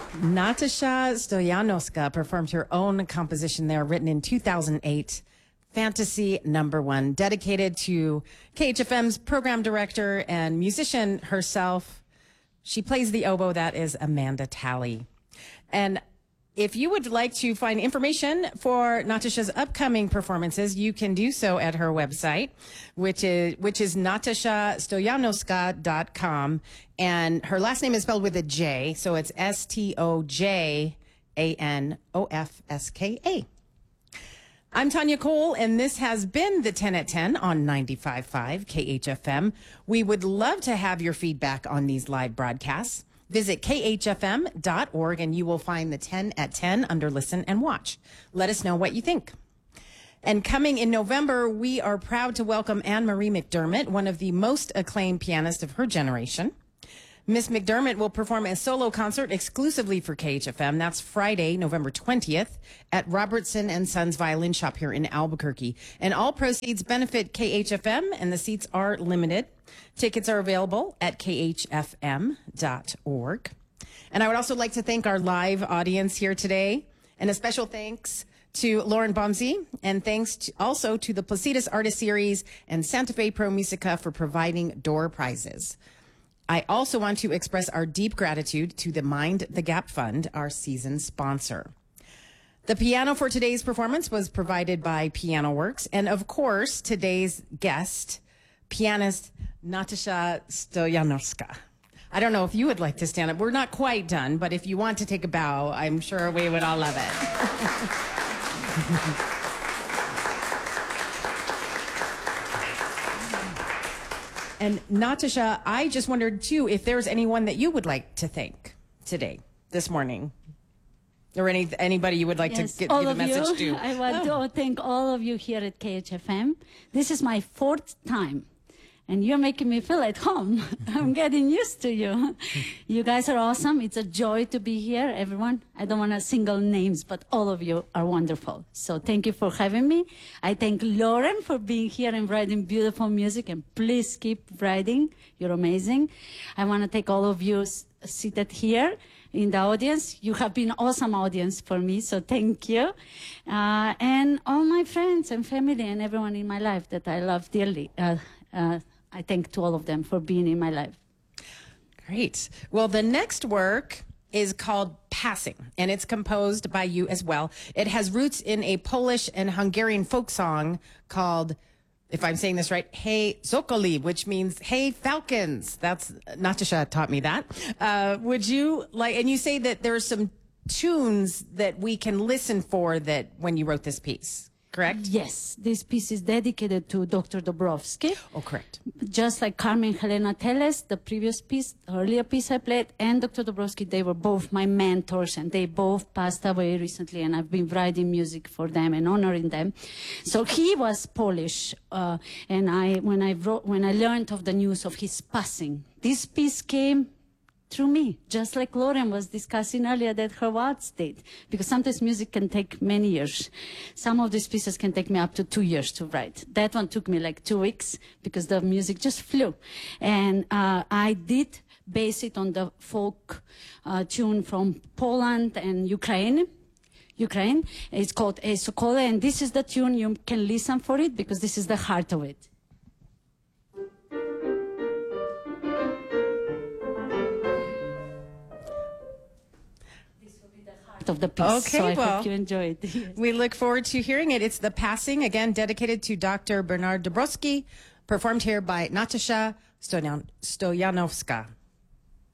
Natasha Stoyanovska performed her own composition there, written in 2008, Fantasy Number One, dedicated to KHFM's program director and musician herself. She plays the oboe. That is Amanda Talley. And if you would like to find information for Natasha's upcoming performances, you can do so at her website, which is natashastoyanovska.com. And her last name is spelled with a J, so it's Stojanofska. I'm Tanya Cole, and this has been the 10 at 10 on 95.5 KHFM. We would love to have your feedback on these live broadcasts. Visit khfm.org and you will find the 10 at 10 under Listen and Watch. Let us know what you think. And coming in November, we are proud to welcome Anne-Marie McDermott, one of the most acclaimed pianists of her generation. Miss McDermott will perform a solo concert exclusively for KHFM. That's Friday, November 20th at Robertson and Sons Violin Shop here in Albuquerque. And all proceeds benefit KHFM, and the seats are limited. Tickets are available at khfm.org. And I would also like to thank our live audience here today. And a special thanks to Lauren Bomsey, and thanks also to the Placitas Artist Series and Santa Fe Pro Musica for providing door prizes. I also want to express our deep gratitude to the Mind the Gap Fund, our season sponsor. The piano for today's performance was provided by Piano Works. And of course, today's guest, pianist Natasha Stoyanovska. I don't know if you would like to stand up. We're not quite done, but if you want to take a bow, I'm sure we would all love it. And Natasha, I just wondered too if there's anyone that you would like to thank today, this morning, or anybody you would like to give a message to. I want to thank all of you here at KHFM. This is my 4th time, and you're making me feel at home. I'm getting used to you. You guys are awesome. It's a joy to be here, everyone. I don't want to single names, but all of you are wonderful. So thank you for having me. I thank Lauren for being here and writing beautiful music, and please keep writing. You're amazing. I want to thank all of you seated here in the audience. You have been an awesome audience for me, so thank you. And all my friends and family and everyone in my life that I love dearly. I thank to all of them for being in my life. Great. Well, the next work is called Passing, and it's composed by you as well. It has roots in a Polish and Hungarian folk song called, if I'm saying this right, Hey Zokoli, which means Hey Falcons. That's Natasha taught me that. Would you like, and you say that there are some tunes that we can listen for that when you wrote this piece, correct? Yes, this piece is dedicated to Dr. Dabrowski. Oh, correct. Just like Carmen Helena Teles, the previous piece, the earlier piece I played, and Dr. Dabrowski, they were both my mentors, and they both passed away recently, and I've been writing music for them and honoring them. So he was Polish, and when I learned of the news of his passing, this piece came through me, just like Lauren was discussing earlier that her waltz did, because sometimes music can take many years. Some of these pieces can take me up to 2 years to write. That one took me like 2 weeks because the music just flew. And I did base it on the folk tune from Poland and Ukraine. It's called Hey Sokole, and this is the tune. You can listen for it because this is the heart of it. Of the piece. Okay, so I well, hope you enjoy it. Yes. We look forward to hearing it. It's The Passing, again, dedicated to Dr. Bernard Dabrowski, performed here by Natasha Stoyanovska.